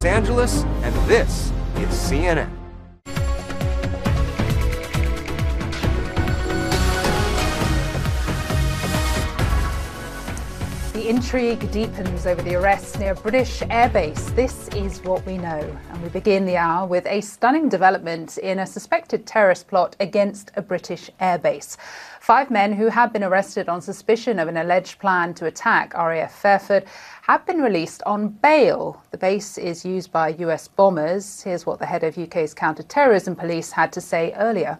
Angeles, and this is CNN. The intrigue deepens over the arrest near British Air Base. This is what we know. And we begin the hour with a stunning development in a suspected terrorist plot against a British air base. 5 men who have been arrested on suspicion of an alleged plan to attack RAF Fairford have been released on bail. The base is used by US bombers. Here's what the head of UK's counter-terrorism police had to say earlier.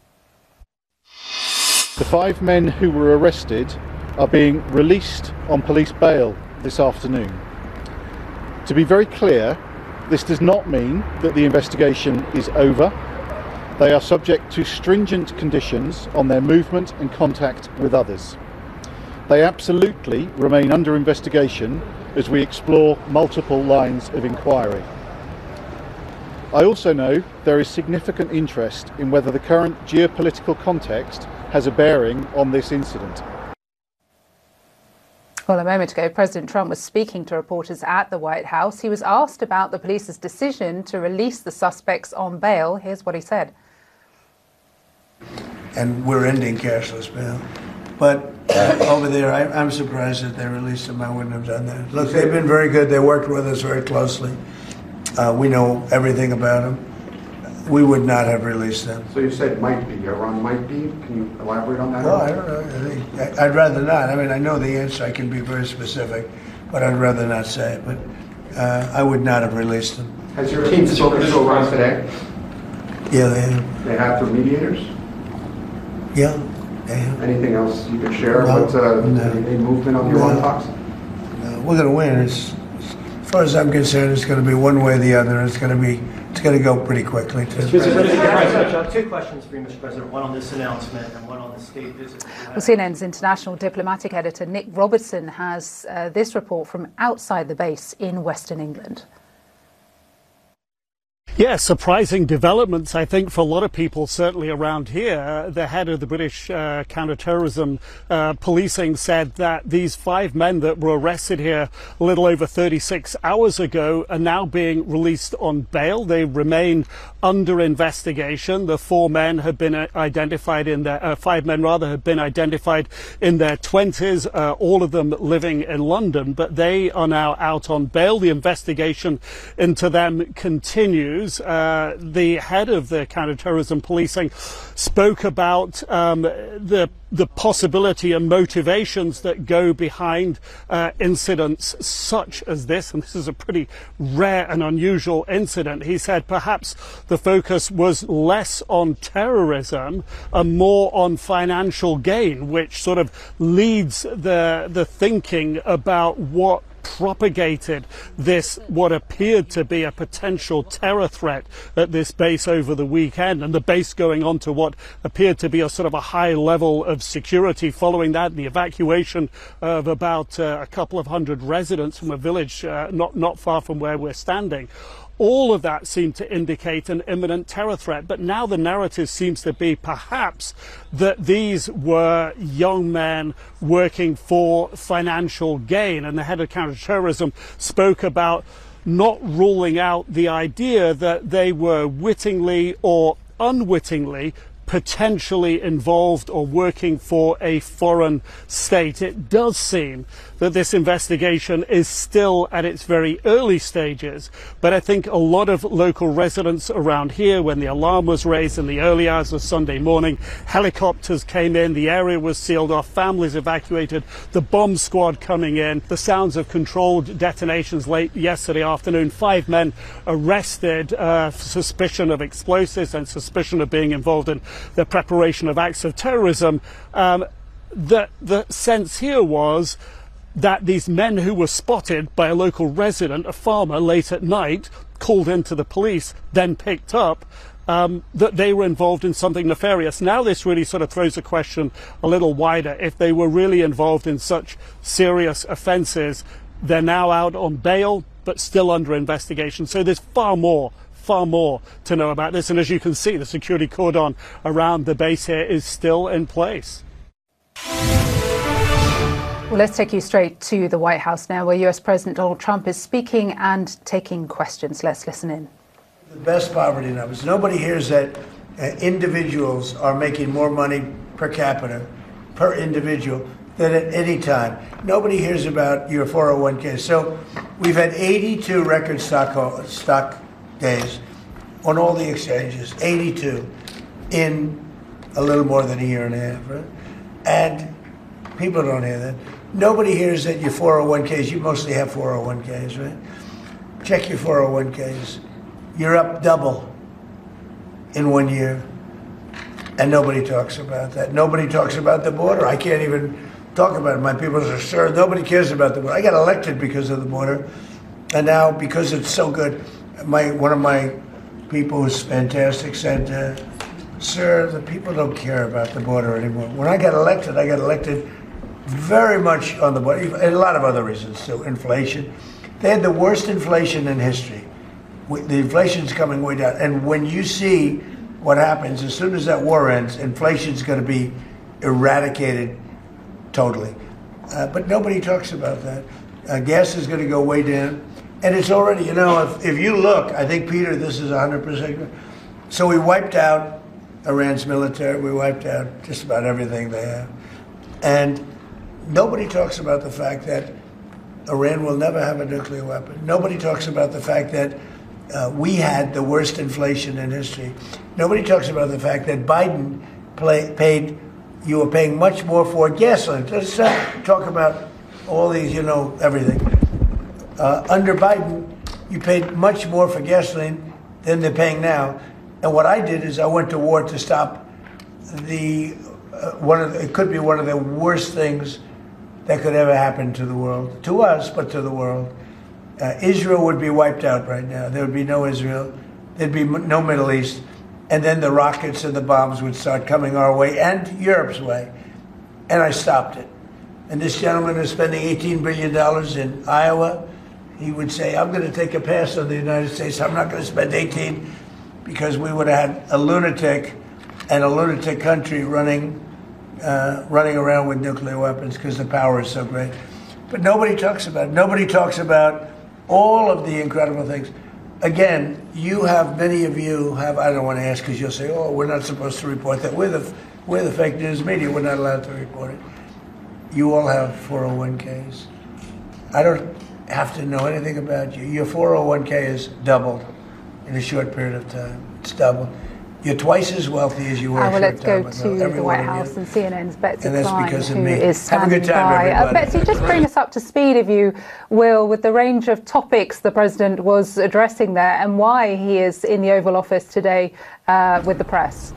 The 5 men who were arrested are being released on police bail this afternoon. To be very clear, this does not mean that the investigation is over. They are subject to stringent conditions on their movement and contact with others. They absolutely remain under investigation as we explore multiple lines of inquiry. I also know there is significant interest in whether the current geopolitical context has a bearing on this incident. Well, a moment ago, President Trump was speaking to reporters at the White House. He was asked about the police's decision to release the suspects on bail. Here's what he said. And we're ending cashless bail. But over there, I'm surprised that they released them. I wouldn't have done that. Look, they've been very good. They worked with us very closely. We know everything about them. We would not have released them. So you said might be, Iran might be. Can you elaborate on that? Well, I don't know. I'd rather not. I mean, I know the answer. I can be very specific, but I'd rather not say it. But I would not have released them. Has your team spoken to Iran today? Yeah, they have. They have through mediators? Yeah, they have. Anything else you can share? No, Any movement on the Iran talks? No, we're going to win. As far as I'm concerned, it's going to be one way or the other. It's going to go pretty quickly, too. Mr. President, 2 questions for you, Mr. President. One on this announcement and one on the state visit. Well, CNN's international diplomatic editor Nick Robertson has this report from outside the base in Western England. Yeah, surprising developments, I think, for a lot of people, certainly around here. The head of the British counter-terrorism policing said that these 5 men that were arrested here a little over 36 hours ago are now being released on bail. They remain under investigation. The 4 men have been identified in their 5 men rather have been identified in their 20s, all of them living in London, but they are now out on bail. The investigation into them continues. The head of the counter-terrorism policing spoke about the possibility and motivations that go behind incidents such as this, and this is a pretty rare and unusual incident. He said perhaps the focus was less on terrorism and more on financial gain, which sort of leads the thinking about what propagated this, what appeared to be a potential terror threat at this base over the weekend, and the base going on to what appeared to be a sort of a high level of security following that, the evacuation of about a couple of hundred residents from a village not far from where we're standing. All of that seemed to indicate an imminent terror threat, but now the narrative seems to be perhaps that these were young men working for financial gain, and the head of counterterrorism spoke about not ruling out the idea that they were wittingly or unwittingly potentially involved or working for a foreign state. It does seem that this investigation is still at its very early stages, but I think a lot of local residents around here, when the alarm was raised in the early hours of Sunday morning, helicopters came in, the area was sealed off, families evacuated, the bomb squad coming in, the sounds of controlled detonations late yesterday afternoon, 5 men arrested for suspicion of explosives and suspicion of being involved in the preparation of acts of terrorism. The sense here was that these men who were spotted by a local resident, a farmer, late at night, called into the police, then picked up, that they were involved in something nefarious. Now this really sort of throws the question a little wider. If they were really involved in such serious offences, they're now out on bail, but still under investigation. So there's far more to know about this. And as you can see, the security cordon around the base here is still in place. Well, let's take you straight to the White House now, where US President Donald Trump is speaking and taking questions. Let's listen in. The best poverty numbers. Nobody hears that individuals are making more money per capita, per individual, than at any time. Nobody hears about your 401k. So we've had 82 record stock days on all the exchanges, 82 in a little more than a year and a half, right? And people don't hear that. Nobody hears that your 401ks, you mostly have 401ks, right? Check your 401ks. You're up double in 1 year. And nobody talks about that. Nobody talks about the border. I can't even talk about it. My people are sure nobody cares about the border. I got elected because of the border. And now, because it's so good, one of my people who's fantastic said, sir, the people don't care about the border anymore. When I got elected very much on the border, and a lot of other reasons too. Inflation. They had the worst inflation in history. The inflation's coming way down. And when you see what happens, as soon as that war ends, inflation's going to be eradicated totally. But nobody talks about that. Gas is going to go way down. And it's already, if you look, I think, Peter, this is 100%. So we wiped out Iran's military. We wiped out just about everything they have. And nobody talks about the fact that Iran will never have a nuclear weapon. Nobody talks about the fact that we had the worst inflation in history. Nobody talks about the fact that Biden you were paying much more for gasoline. Let's talk about all these, everything. Under Biden, you paid much more for gasoline than they're paying now. And what I did is I went to war to stop it could be one of the worst things that could ever happen to the world, to us, but to the world. Israel would be wiped out right now. There would be no Israel. There'd be no Middle East. And then the rockets and the bombs would start coming our way and Europe's way. And I stopped it. And this gentleman is spending $18 billion in Iowa. He would say, I'm going to take a pass on the United States. I'm not going to spend 18 because we would have had a lunatic and a lunatic country running around with nuclear weapons because the power is so great. But nobody talks about it. Nobody talks about all of the incredible things. Again, many of you have, I don't want to ask because you'll say, oh, we're not supposed to report that. We're the fake news media. We're not allowed to report it. You all have 401ks. I don't have to know anything about you. Your 401k is doubled in a short period of time. It's doubled. You're twice as wealthy as you were. Well, let's go to the White House and CNN's Betsy Klein, who is standing by. Betsy, just bring us up to speed, if you will, with the range of topics the president was addressing there and why he is in the Oval Office today with the press.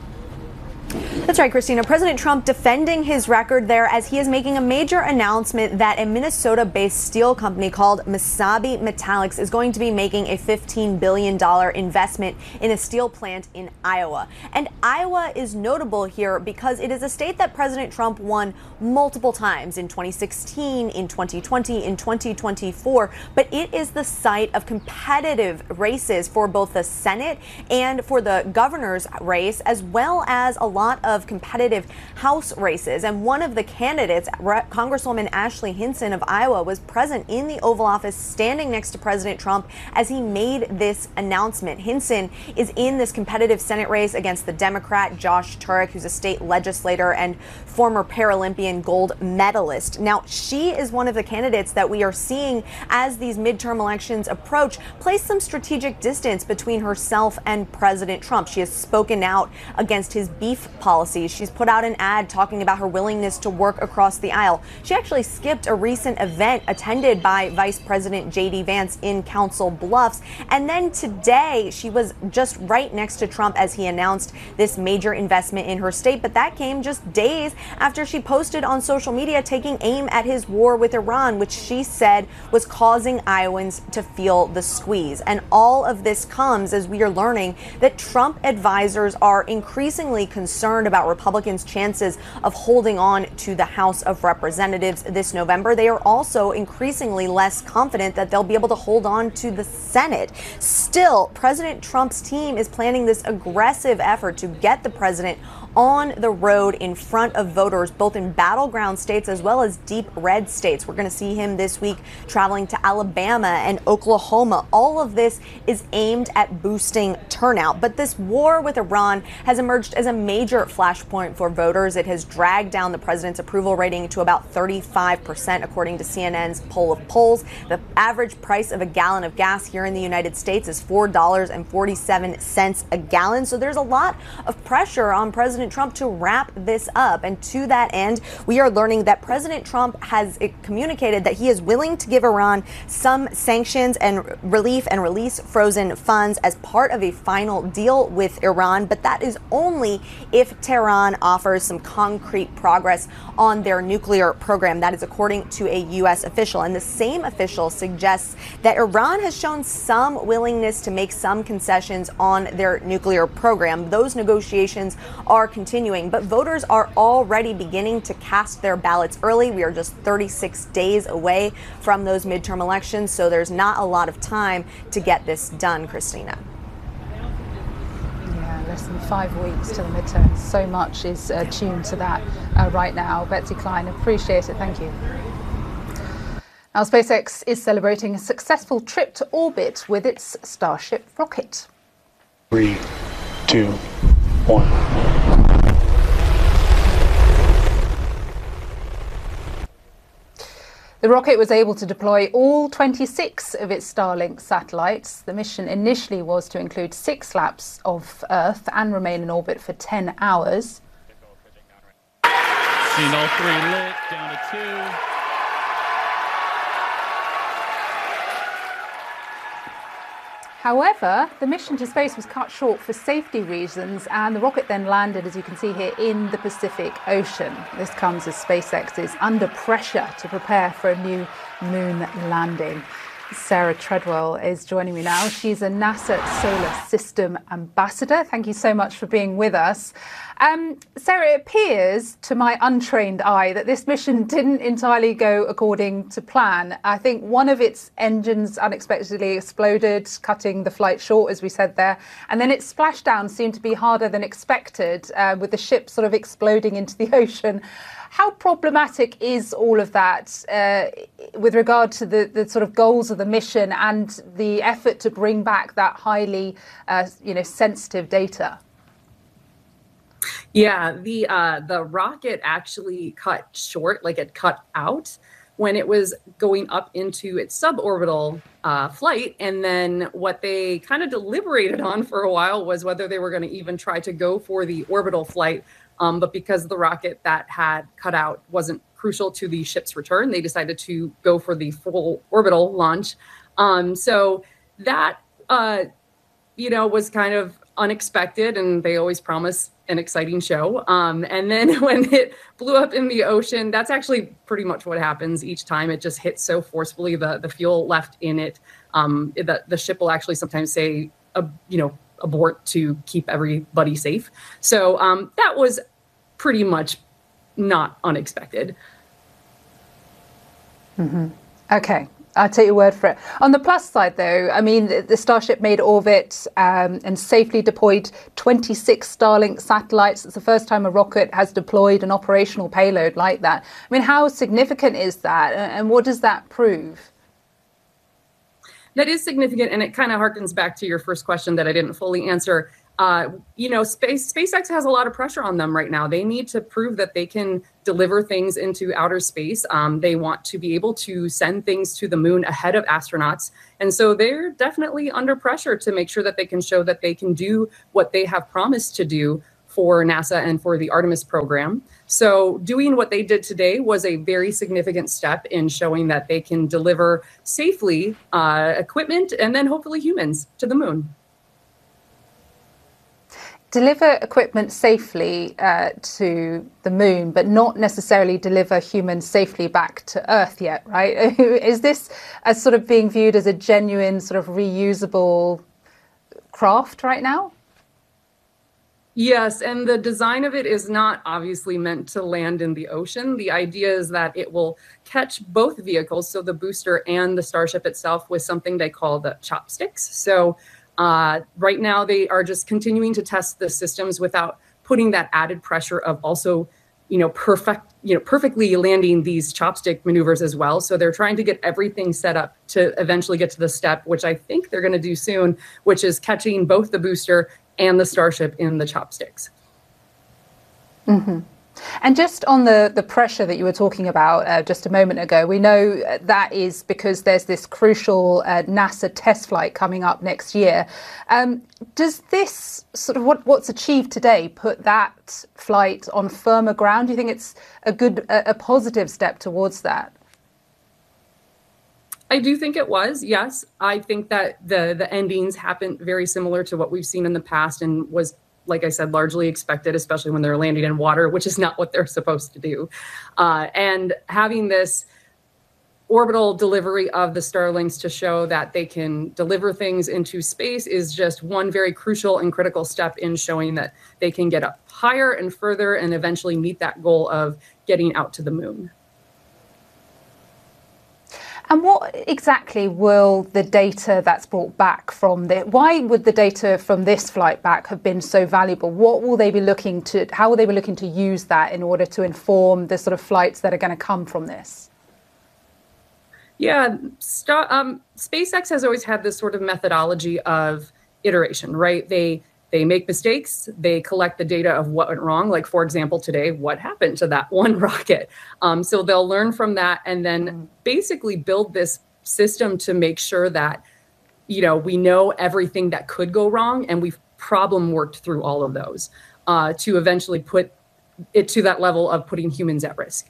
That's right, Christina. President Trump defending his record there as he is making a major announcement that a Minnesota-based steel company called Mesabi Metallics is going to be making a $15 billion investment in a steel plant in Iowa. And Iowa is notable here because it is a state that President Trump won multiple times in 2016, in 2020, in 2024. But it is the site of competitive races for both the Senate and for the governor's race, as well as a lot of competitive House races. And one of the candidates, Congresswoman Ashley Hinson of Iowa, was present in the Oval Office standing next to President Trump as he made this announcement. Hinson is in this competitive Senate race against the Democrat Josh Turek, who's a state legislator and former Paralympian gold medalist. Now, she is one of the candidates that we are seeing as these midterm elections approach place some strategic distance between herself and President Trump. She has spoken out against his beef policies. She's put out an ad talking about her willingness to work across the aisle. She actually skipped a recent event attended by Vice President J.D. Vance in Council Bluffs. And then today, she was just right next to Trump as he announced this major investment in her state. But that came just days after she posted on social media taking aim at his war with Iran, which she said was causing Iowans to feel the squeeze. And all of this comes as we are learning that Trump advisors are increasingly concerned about Republicans' chances of holding on to the House of Representatives this November. They are also increasingly less confident that they'll be able to hold on to the Senate. Still, President Trump's team is planning this aggressive effort to get the president on the road in front of voters, both in battleground states as well as deep red states. We're going to see him this week traveling to Alabama and Oklahoma. All of this is aimed at boosting turnout. But this war with Iran has emerged as a major flashpoint for voters. It has dragged down the president's approval rating to about 35%, according to CNN's poll of polls. The average price of a gallon of gas here in the United States is $4.47 a gallon. So there's a lot of pressure on President Trump to wrap this up. And to that end, we are learning that President Trump has communicated that he is willing to give Iran some sanctions and relief and release frozen funds as part of a final deal with Iran. But that is only if Tehran offers some concrete progress on their nuclear program. That is according to a U.S. official. And the same official suggests that Iran has shown some willingness to make some concessions on their nuclear program. Those negotiations are continuing, but voters are already beginning to cast their ballots early. We are just 36 days away from those midterm elections, so there's not a lot of time to get this done, Christina. Yeah, less than 5 weeks to the midterms. So much is tuned to that right now. Betsy Klein, appreciate it. Thank you. Now, SpaceX is celebrating a successful trip to orbit with its Starship rocket. 3, 2, 1. The rocket was able to deploy all 26 of its Starlink satellites. The mission initially was to include 6 laps of Earth and remain in orbit for 10 hours. Seen all 3 lit, down to 2. However, the mission to space was cut short for safety reasons, and the rocket then landed, as you can see here, in the Pacific Ocean. This comes as SpaceX is under pressure to prepare for a new moon landing. Sarah Treadwell is joining me now. She's a NASA Solar System Ambassador. Thank you so much for being with us. Sarah, it appears to my untrained eye that this mission didn't entirely go according to plan. I think one of its engines unexpectedly exploded, cutting the flight short, as we said there. And then its splashdown seemed to be harder than expected, with the ship sort of exploding into the ocean. How problematic is all of that with regard to the sort of goals of the mission and the effort to bring back that highly, sensitive data? Yeah, the rocket actually cut short, like it cut out when it was going up into its suborbital flight. And then what they kind of deliberated on for a while was whether they were going to even try to go for the orbital flight. But because the rocket that had cut out wasn't crucial to the ship's return, they decided to go for the full orbital launch. So that, was kind of unexpected, and they always promise an exciting show. And then when it blew up in the ocean, that's actually pretty much what happens each time. It just hits so forcefully, the fuel left in it. The ship will actually sometimes say, abort to keep everybody safe. So that was pretty much not unexpected. Mm-hmm. Okay. I'll take your word for it. On the plus side, though, I mean, the Starship made orbit and safely deployed 26 Starlink satellites. It's the first time a rocket has deployed an operational payload like that. I mean, how significant is that, and what does that prove? That is significant, and it kind of harkens back to your first question that I didn't fully answer. SpaceX has a lot of pressure on them right now. They need to prove that they can deliver things into outer space. They want to be able to send things to the moon ahead of astronauts. And so they're definitely under pressure to make sure that they can show that they can do what they have promised to do for NASA and for the Artemis program. So doing what they did today was a very significant step in showing that they can deliver safely equipment and then hopefully humans to the moon. Deliver equipment safely to the moon, but not necessarily deliver humans safely back to Earth yet, right? Is this as sort of being viewed as a genuine sort of reusable craft right now? Yes, and the design of it is not obviously meant to land in the ocean. The idea is that it will catch both vehicles, so the booster and the Starship itself, with something they call the chopsticks. So right now they are just continuing to test the systems without putting that added pressure of also, perfectly landing these chopstick maneuvers as well. So they're trying to get everything set up to eventually get to the step, which I think they're going to do soon, which is catching both the booster and the Starship in the chopsticks. Mm-hmm. And just on the pressure that you were talking about just a moment ago, we know that is because there's this crucial NASA test flight coming up next year. Does this sort of what's achieved today put that flight on firmer ground? Do you think it's a positive step towards that? I do think it was, yes. I think that the endings happened very similar to what we've seen in the past and was, like I said, largely expected, especially when they're landing in water, which is not what they're supposed to do. And having this orbital delivery of the Starlings to show that they can deliver things into space is just one very crucial and critical step in showing that they can get up higher and further and eventually meet that goal of getting out to the moon. And what exactly will the data that's brought back from why would the data from this flight back have been so valuable? How will they be looking to use that in order to inform the sort of flights that are going to come from this? Yeah, SpaceX has always had this sort of methodology of iteration, right? They make mistakes, they collect the data of what went wrong. Like, for example, today, what happened to that one rocket? So they'll learn from that and then basically build this system to make sure that, we know everything that could go wrong and we've problem worked through all of those to eventually put it to that level of putting humans at risk.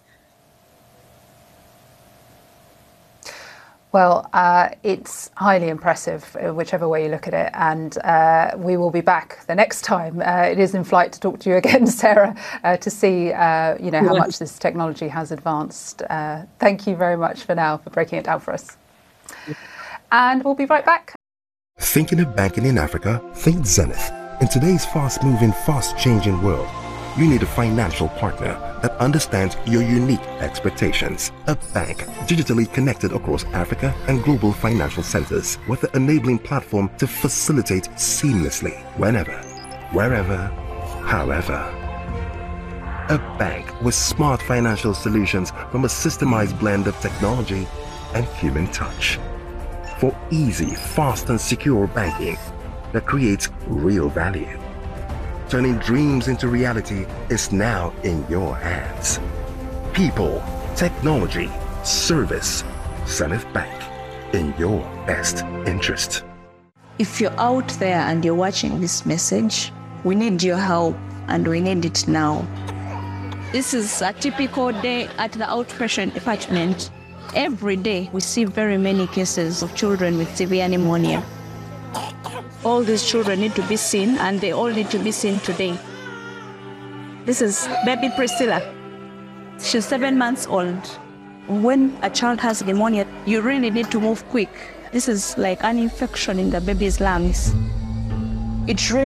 Well, it's highly impressive, whichever way you look at it. And we will be back the next time it is in flight to talk to you again, Sarah, to see, how much this technology has advanced. Thank you very much for now for breaking it down for us. And we'll be right back. Thinking of banking in Africa? Think Zenith. In today's fast-moving, fast-changing world, you need a financial partner that understands your unique expectations. A bank digitally connected across Africa and global financial centers with the enabling platform to facilitate seamlessly whenever, wherever, however. A bank with smart financial solutions from a systemized blend of technology and human touch. For easy, fast and secure banking that creates real value. Turning dreams into reality is now in your hands. People, technology, service. Zenith Bank, in your best interest. If you're out there and you're watching this message, we need your help and we need it now. This is a typical day at the outpatient department. Every day we see very many cases of children with severe pneumonia. All these children need to be seen, and they all need to be seen today. This is baby Priscilla. She's 7 months old. When a child has pneumonia, you really need to move quick. This is like an infection in the baby's lungs. It really